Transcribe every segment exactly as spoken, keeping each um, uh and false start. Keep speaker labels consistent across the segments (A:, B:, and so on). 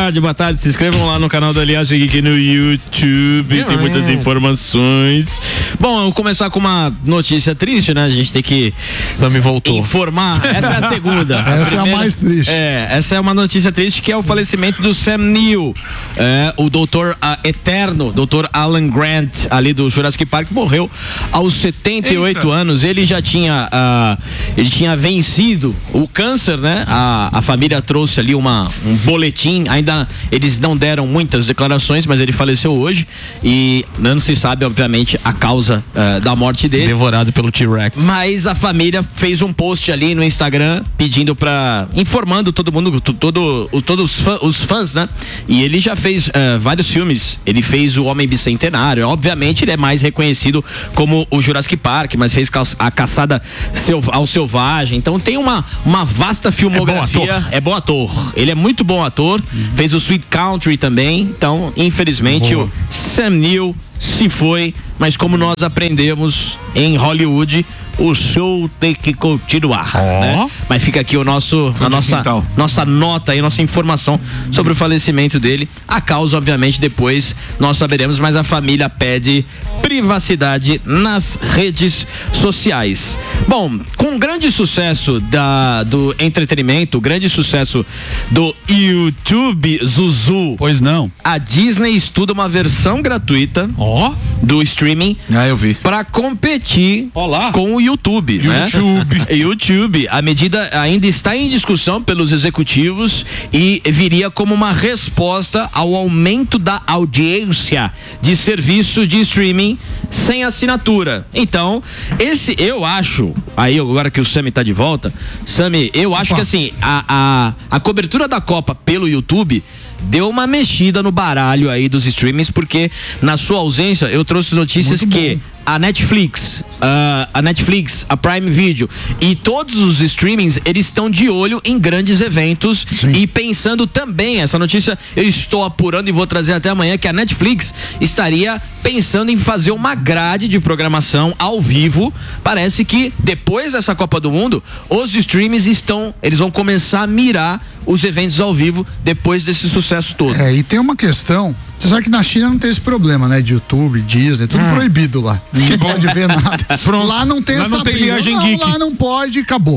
A: tarde, boa tarde. Se inscrevam lá no canal da Linhagem Geek no YouTube. É, tem muitas é. informações. Bom, eu vou começar com uma notícia triste, né? A gente tem que
B: Sammy voltou.
A: informar. Essa é a segunda.
C: Essa a primeira, é a mais triste.
A: É, essa é uma notícia triste, que é o falecimento do Sam Neill. É, o doutor uh, eterno, doutor Alan Grant, ali do Jurassic Park, morreu aos setenta e oito Eita. anos. Ele já tinha, uh, ele tinha vencido o câncer, né? A, a família trouxe ali uma, um boletim, ainda eles não deram muitas declarações, mas ele faleceu hoje e não se sabe, obviamente, a causa uh, da morte dele.
B: Devorado pelo T-Rex.
A: Mas a família fez um post ali no Instagram pedindo pra, informando todo mundo, todo, todos os fãs, os fãs, né? E ele já fez uh, vários filmes. Ele fez O Homem Bicentenário. Obviamente ele é mais reconhecido como o Jurassic Park, mas fez a Caçada ao Selvagem. Então tem uma, uma vasta filmografia. É bom ator. É bom ator. Ele é muito bom ator. Uhum. Fez o Sweet Country também. Então, infelizmente, Boa. o Sam Neill se foi, mas como nós aprendemos em Hollywood, o show tem que continuar, oh. né? Mas fica aqui o nosso, a nossa, nossa nota aí, nossa informação sobre o falecimento dele. A causa, obviamente, depois nós saberemos, mas a família pede privacidade nas redes sociais. Bom, com o grande sucesso da, do entretenimento, o grande sucesso do YouTube, Zuzu.
B: Pois não.
A: A Disney estuda uma versão gratuita
B: oh.
A: do streaming.
B: Ah, eu vi.
A: Pra competir
B: Olá.
A: com o YouTube,
B: YouTube.
A: né? YouTube. A medida ainda está em discussão pelos executivos e viria como uma resposta ao aumento da audiência de serviço de streaming sem assinatura. Então, esse eu acho, aí agora que o Sammy tá de volta, Sammy, eu acho Opa. que assim, a, a, a cobertura da Copa pelo YouTube deu uma mexida no baralho aí dos streamings, porque na sua ausência eu trouxe notícias Muito que bom. a Netflix, uh, a Netflix, a Prime Video e todos os streamings, eles estão de olho em grandes eventos. Sim. E pensando também, essa notícia eu estou apurando e vou trazer até amanhã, que a Netflix estaria pensando em fazer uma grade de programação ao vivo. Parece que depois dessa Copa do Mundo, os streamings estão, eles vão começar a mirar os eventos ao vivo depois desse sucesso todo.
C: É, e tem uma questão, você sabe que na China não tem esse problema, né? De YouTube, Disney, tudo hum. proibido lá. Ninguém pode ver nada. Lá não tem lá essa
B: não tem Linhagem
C: Geek. Lá não pode, acabou.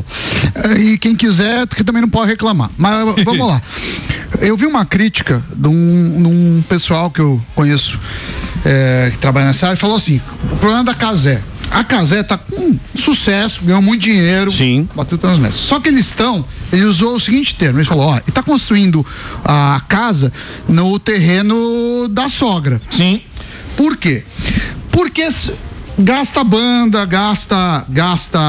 C: E quem quiser, que também não pode reclamar. Mas vamos lá. Eu vi uma crítica de um, de um pessoal que eu conheço, é, que trabalha nessa área, e falou assim: o problema da Cazé. A Cazé tá com sucesso, ganhou muito dinheiro.
A: Sim.
C: Bateu todas as metas. Só que eles estão, ele usou o seguinte termo, ele falou, ó, ele tá construindo a casa no terreno da sogra.
B: Sim.
C: Por quê? Porque gasta banda, gasta, gasta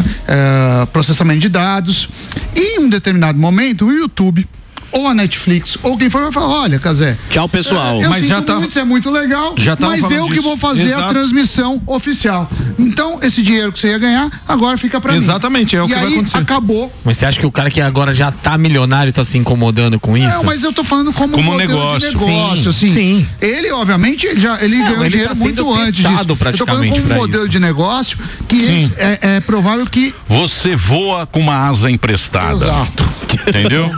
C: é, processamento de dados, e em um determinado momento o YouTube ou a Netflix, ou quem for vai falar, olha, Cazé,
A: tchau pessoal,
C: é, eu
B: mas já tá
C: muito, isso é muito legal,
B: já
C: mas eu
B: disso.
C: que vou fazer
B: Exato.
C: a transmissão oficial. Então, esse dinheiro que você ia ganhar, agora fica pra
B: Exatamente,
C: mim.
B: é o
C: e
B: que
C: aí,
B: vai acontecer.
C: Acabou.
B: Mas você acha que o cara que agora já tá milionário tá se incomodando com isso?
C: Não, mas eu tô falando como,
B: como
C: um
B: negócio.
C: de negócio,
B: sim,
C: assim.
B: Sim.
C: Ele, obviamente, ele já ele
B: Não,
C: ganhou
B: ele
C: dinheiro
B: tá
C: muito antes disso.
B: praticamente
C: Eu tô falando como um modelo
B: isso.
C: de negócio que é, é provável que...
D: Você voa com uma asa emprestada.
C: Exato.
D: Entendeu?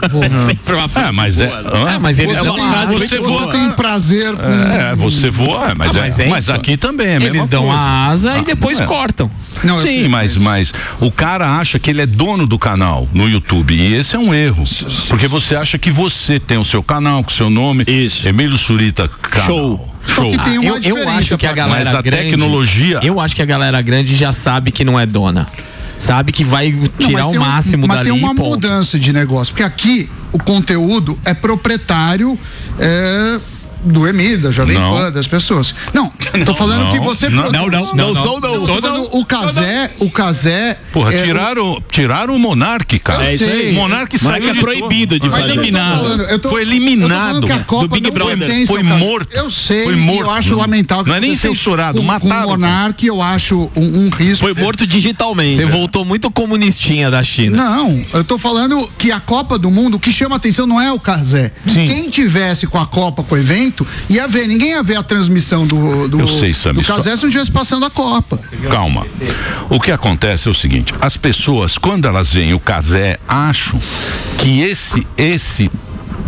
D: É, mas é...
B: É, mas ele
C: Você,
B: é uma
C: tem, você, você tem prazer com...
D: É, você voa, mas,
B: ah, mas,
D: é,
B: é
D: mas aqui também é a mesma
B: Eles dão
D: coisa.
B: a asa
D: ah,
B: e depois
D: é.
B: cortam.
C: Não,
D: Sim, mas, mas o cara acha que ele é dono do canal no YouTube, e esse é um erro, porque você acha que você tem o seu canal com o seu nome.
A: Isso.
D: Emílio Surita, canal.
A: Show.
D: Show.
C: Tem uma
B: eu, eu acho que a galera
D: mas a
B: grande,
D: tecnologia...
B: Eu acho que a galera grande já sabe que não é dona. Sabe que vai tirar
C: não,
B: o máximo
C: um,
B: mas dali.
C: Mas tem uma
B: ponto.
C: mudança de negócio, porque aqui o conteúdo é proprietário é, do Emílio, da Jovem Pan, das pessoas. Não, tô falando
D: não,
C: que você
D: não,
C: produz.
A: não, não, não, sou não,
C: sou não. O Cazé, o Cazé...
D: Porra,
C: é,
D: tiraram, o... tiraram o Monark, cara.
C: Eu
A: É isso aí.
D: O Monark saiu
A: é
D: de
A: proibido de
C: Mas
A: fazer.
C: eu não tô
A: Eliminado.
C: falando, eu tô-
D: Foi
C: eu tô
D: eliminado
C: falando que a Copa
A: do Big
C: não
A: Brother.
C: pertence
D: Foi
C: ao Cazé.
D: morto.
C: Eu sei,
D: Foi morto.
C: eu acho lamentável.
D: Não é nem
C: aconteceu
D: censurado,
C: com,
D: mataram.
C: Com o Monark, eu acho um, um risco.
A: Foi morto digitalmente.
B: Você voltou muito comunistinha da China.
C: Não, eu tô falando que a Copa do Mundo, o que chama atenção não é o Cazé.
B: Sim.
C: Quem tivesse com a Copa, com o evento, ia ver, ninguém ia ver a transmissão do, do,
D: Eu sei, Sammy,
C: do Cazé se não estivesse passando a Copa.
D: Calma. O que acontece é o seguinte, as pessoas, quando elas veem o Cazé, acham que esse, esse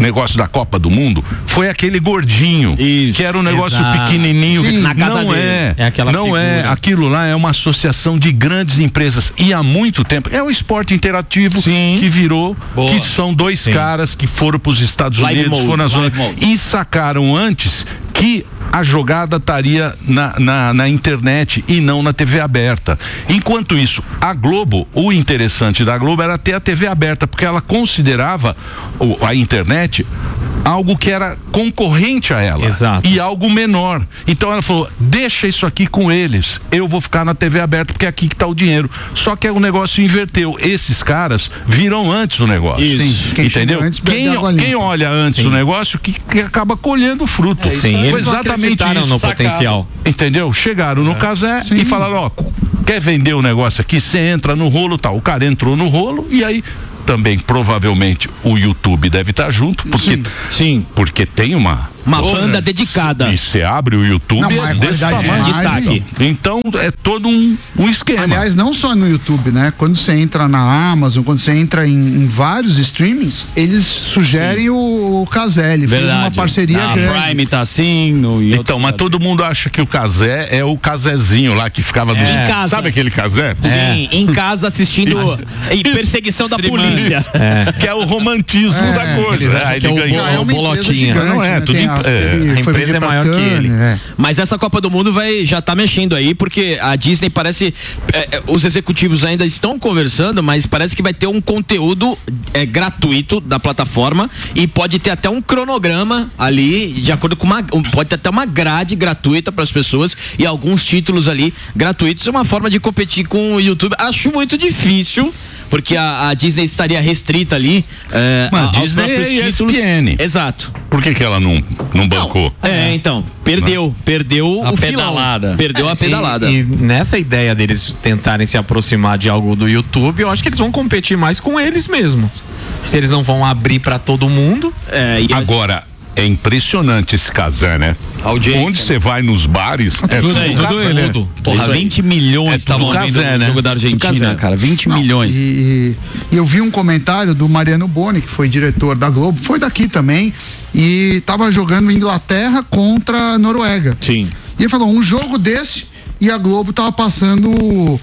D: negócio da Copa do Mundo foi aquele gordinho,
B: Isso,
D: que era um negócio
B: exato.
D: pequenininho.
A: Sim, na casa
D: não
A: dele.
D: é,
B: É aquela
D: não é,
B: figura.
D: aquilo lá é uma associação de grandes empresas e há muito tempo, é o esporte interativo
B: Sim.
D: que virou,
B: Boa.
D: que são dois
B: Sim.
D: caras que foram para os Estados
A: Live
D: Unidos,
A: mode,
D: foram na zona,
A: live mode.
D: e sacaram antes que a jogada estaria na, na, na internet e não na T V aberta. Enquanto isso, a Globo, o interessante da Globo era ter a T V aberta, porque ela considerava o, a internet algo que era concorrente a ela.
B: Exato.
D: E algo menor. Então ela falou, deixa isso aqui com eles, eu vou ficar na T V aberta porque é aqui que tá o dinheiro. Só que o negócio inverteu. Esses caras viram antes o negócio.
C: Isso. Quem
D: Entendeu?
C: chega antes, bebe
D: Quem,
C: água limpa.
D: quem olha antes
B: Sim.
D: o negócio que, que acaba colhendo o fruto.
B: Sim,
D: Foi
B: eles não
D: exatamente
B: acreditaram
D: isso.
B: no
D: Sacado.
B: potencial.
D: Entendeu? Chegaram no casé
C: Sim.
D: e falaram, ó, quer vender o negócio aqui? Você entra no rolo, tá? O cara entrou no rolo e aí também provavelmente o YouTube deve estar junto, porque
C: Sim.
B: Sim.
D: porque tem uma
A: Uma
D: Porra,
A: banda dedicada.
D: E você abre o YouTube
C: Não,
D: é
C: mas
D: desse
C: qualidade
D: tamanho.
C: de
A: Destaque.
D: Então é todo um, um esquema.
C: Aliás, não só no YouTube, né? Quando você entra na Amazon, quando você entra em, em vários streamings, eles sugerem o, o Caselli. Fez uma parceria
E: Na
C: grande.
E: Prime tá assim, no em
D: Então, mas todo mundo acha que o Casé é o Casézinho lá que ficava no.
A: Em casa.
D: Sabe aquele Casé?
A: Sim, em casa assistindo em perseguição da polícia.
D: Que é o romantismo
C: É,
D: da coisa.
B: eles
D: né?
B: acham
D: Aí
B: que é
D: ele
B: o
D: ganhou.
C: Já é uma empresa
B: Bolotinha.
C: gigante,
D: Não é,
C: né?
D: tudo
C: Tem
D: em-
C: a-
D: é,
C: ele
B: a
C: foi
B: empresa
C: vendido
B: é
C: pra
B: maior que
C: Turner,
B: ele.
C: é.
A: Mas essa Copa do Mundo vai já tá mexendo aí, porque a Disney parece. É, é, os executivos ainda estão conversando, mas parece que vai ter um conteúdo é, gratuito da plataforma e pode ter até um cronograma ali, de acordo com uma. um- Pode ter até uma grade gratuita para as pessoas e alguns títulos ali gratuitos. É uma forma de competir com o YouTube. Acho muito difícil. Porque a, a Disney estaria restrita ali. É,
D: Mas
A: a- aos
D: Disney
A: próprios
D: é
A: títulos.
D: E S P N.
A: Exato.
D: Por que que ela não, não bancou?
A: É, então. Perdeu. Perdeu
E: A
A: o filão.
E: pedalada.
A: Perdeu a pedalada.
B: E, e nessa ideia deles tentarem se aproximar de algo do YouTube, eu acho que eles vão competir mais com eles mesmos. Se eles não vão abrir pra todo mundo.
A: É, e
D: Agora, é impressionante esse Casé, né?
E: Audiência,
D: Onde você vai nos bares, é tudo,
E: Tudo,
D: tudo
E: ele.
D: tudo.
E: Porra,
A: Isso aí.
E: vinte milhões
D: É
E: estavam
D: tudo
E: vendo
D: Casé,
E: no
D: né?
E: jogo da
A: Casé.
E: Argentina, cara. vinte
C: Não,
E: milhões.
C: E, e eu vi um comentário do Mariano Boni, que foi diretor da Globo, foi daqui também, e estava jogando Inglaterra contra a Noruega.
A: Sim.
C: E ele falou, um jogo desse, e a Globo tava passando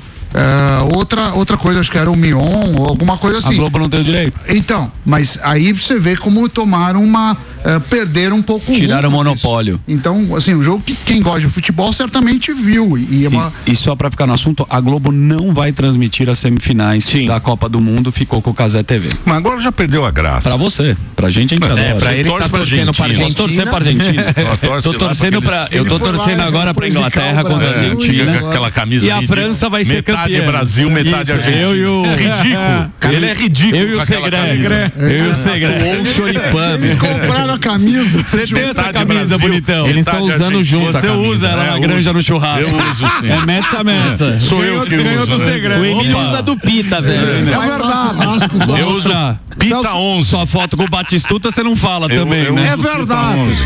C: é, outra, outra coisa, acho que era o Mion, ou alguma coisa
E: A
C: assim.
E: Globo não deu direito.
C: Então, mas aí você vê como tomaram uma. Uh, perderam um pouco o
E: Tiraram
C: rumo
E: o
C: disso.
E: monopólio.
C: Então, assim, um jogo que quem gosta de futebol certamente viu. E, é uma.
E: E, e só pra ficar no assunto, a Globo não vai transmitir as semifinais da Copa do Mundo, ficou com o Casé T V.
D: Mas agora já perdeu a graça.
E: Pra você, pra gente a gente adora.
B: É, pra ele
D: torce
B: tá
D: pra
B: torcendo pra
D: Argentina.
E: Posso torcer pra Argentina.
D: Ela torce
E: Tô
D: lá
E: torcendo
D: pra
E: pra,
D: aqueles-
E: eu tô
C: Ele foi lá,
E: torcendo
C: ele
E: agora
C: foi
E: pra
C: zicar
E: Inglaterra
C: o
E: contra a
C: Brasil,
E: Argentina.
C: e-
D: Fica aquela camisa
E: E a
D: ridícula.
E: França vai ser
D: metade
E: campeã.
D: é Brasil, metade
E: Isso,
D: Argentina.
E: eu e o-
D: Ridículo. Ele é ridículo.
E: Eu e
D: com
E: o
D: aquela
E: Segre.
D: camisa.
E: Eu e o Segre.
B: Ou choripando.
C: Eles compraram a camisa.
E: Você tem essa
D: Metade
E: camisa,
D: Brasil,
E: bonitão.
B: Eles estão
D: metade
B: usando
D: Argentina.
B: junto a
E: Você
B: camisa.
E: usa ela
D: É,
E: na
D: eu
E: granja
D: uso.
E: no churrasco.
D: Eu uso, sim.
E: É metsa metsa.
D: Sou eu que
E: Ganhou
D: uso.
E: do
D: né?
E: Segre.
A: O Emílio usa do Pita, velho.
C: É verdade.
D: Eu uso Pita onze.
E: Sua foto com o Batistuta você não fala
D: Eu-
E: também,
D: eu
E: né?
D: uso
C: É verdade.
D: Pita onze.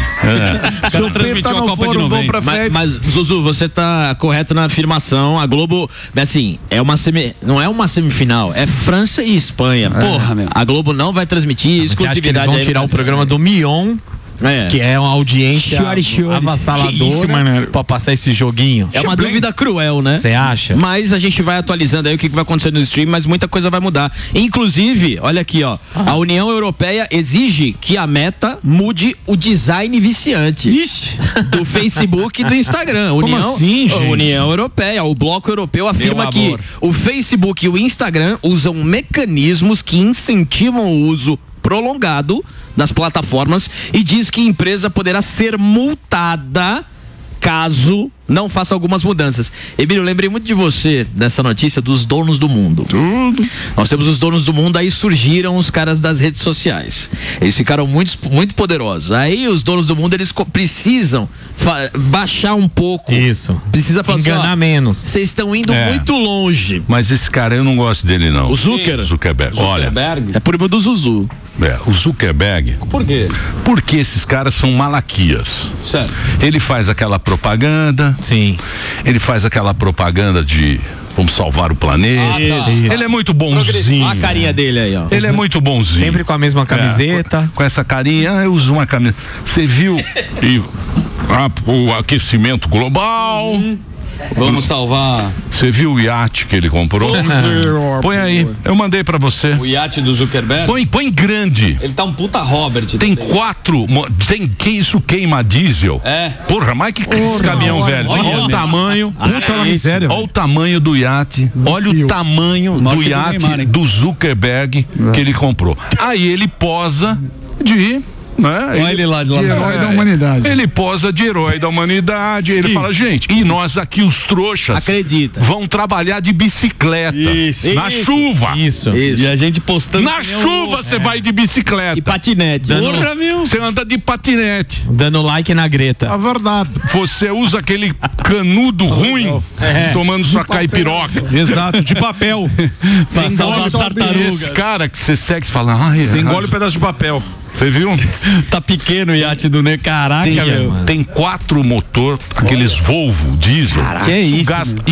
E: O cara transmitiu a Copa de noventa.
A: Mas, mas, Zuzu, você tá correto na afirmação. A Globo, assim, é uma semi, não é uma semifinal, é França e Espanha.
E: Porra, meu.
A: A Globo não vai transmitir
B: Você acha que eles
A: exclusividade
B: vão
A: aí no
B: tirar o
A: Brasil.
B: programa do Mion,
A: É.
B: que é uma audiência
E: Chore, chore.
B: avassaladora,
E: Que isso, mano?
B: pra passar esse joguinho?
A: É uma dúvida cruel, né?
B: Você acha?
A: Mas a gente vai atualizando aí o que que vai acontecer no stream, mas muita coisa vai mudar. Inclusive, olha aqui, ó, a União Europeia exige que a Meta mude o design viciante do Facebook e do Instagram.
B: Como
A: União,
B: assim, gente?
A: A União Europeia, o Bloco Europeu afirma
E: Meu
A: que
E: amor.
A: o Facebook e o Instagram usam mecanismos que incentivam o uso prolongado das plataformas e diz que a empresa poderá ser multada caso não faça algumas mudanças. Emílio, eu lembrei muito de você nessa notícia dos donos do mundo. Tudo. Nós temos os donos do mundo, aí surgiram os caras das redes sociais. Eles ficaram muito, muito poderosos. Aí os donos do mundo, eles co- precisam fa- baixar um pouco.
B: Isso.
A: Precisa falar assim,
B: Enganar
A: ó,
B: menos.
A: vocês estão indo
D: É.
A: muito longe.
D: Mas esse cara, eu não gosto dele, não.
A: O Zucker.
D: Zuckerberg. Olha,
E: Zuckerberg?
A: É por do Zuzu.
D: é, o Zuckerberg,
E: Por quê?
D: porque esses caras são malaquias.
E: Sério.
D: Ele faz aquela propaganda,
B: Sim.
D: ele faz aquela propaganda de vamos salvar o planeta.
A: Ah, tá.
D: Ele é muito bonzinho.
A: Olha a carinha dele aí, ó.
D: Ele é muito bonzinho.
B: Sempre com a mesma camiseta.
D: É, com, com essa carinha, eu uso uma camisa. Você viu? E, ah, o aquecimento global.
E: Uhum. Vamos salvar
D: Você viu o iate que ele comprou? Põe aí, eu mandei pra você.
E: o iate do Zuckerberg.
D: Põe, põe grande.
E: Ele tá um puta Robert.
D: Tem
E: também.
D: quatro, mo- tem que isso queima diesel.
E: É.
D: Porra, mas que, que esse caminhão
C: olha,
D: velho?
E: olha,
D: Olha o
E: meu.
D: tamanho.
E: Puta na miséria.
D: Olha o tamanho do iate. Olha o
C: Deus.
D: tamanho
E: Maior
D: do
E: que do
D: iate
E: Neymar, hein?
D: do Zuckerberg que ele comprou. Aí ele posa de, né?
E: Olha ele lá de lá.
C: De herói da humanidade.
D: Ele posa de herói da humanidade. Ele fala, gente, e nós aqui os trouxas
A: Acredita.
D: vão trabalhar de bicicleta.
E: Isso.
D: Na
A: Isso.
D: chuva.
B: Isso.
E: E a gente postando.
D: Na chuva você vai de bicicleta.
A: E patinete.
E: Porra, meu.
D: Você anda de patinete.
B: Dando like na Greta.
C: A verdade.
D: Você usa aquele canudo ruim tomando sua caipiroca.
F: Exato, de papel.
E: Pra salvar as
D: Esse
E: tartarugas.
D: cara que você segue e fala, ai,
F: Você engole
D: ai,
F: um pedaço de papel.
D: você viu?
E: Tá pequeno o iate do Ney. Caraca,
D: Tem,
E: meu.
D: tem quatro motor, aqueles Volvo diesel.
E: Que isso,
D: Gasta,